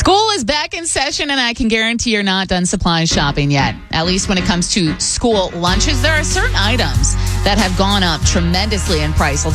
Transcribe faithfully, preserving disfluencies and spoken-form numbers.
School is back in session, and I can guarantee you're not done supply shopping yet. At least when it comes to school lunches, there are certain items that have gone up tremendously in price.